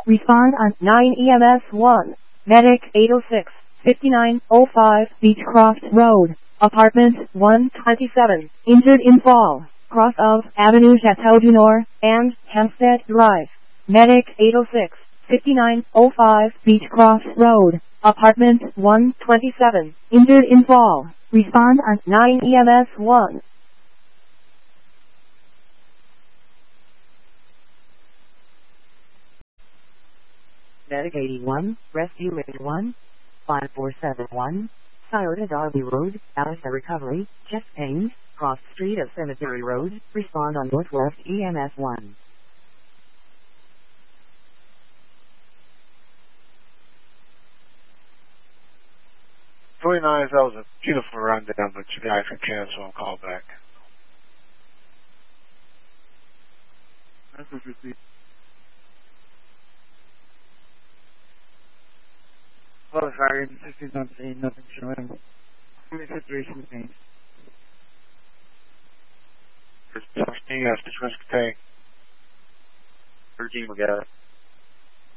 Respond on 9 EMS 1. Medic 806, 5905 Beechcroft Road, Apartment 127. Injured in fall. Cross of Avenue Chateau du Nord and Hampstead Drive. Medic 806, 5905 Beechcroft Road, Apartment 127. Injured in fall. Respond on 9 EMS 1. Medic 81, Rescue 81, 5471, Scioto Darby Road, Alistair Recovery, chest pain, cross street of Cemetery Road, respond on Northwest EMS 1. 29, that was a beautiful rundown, but you guys can cancel and call back. Message received. Well, sorry, this is not saying nothing showing. The situation changed. It's 16, that's the risk take. 13, we got it.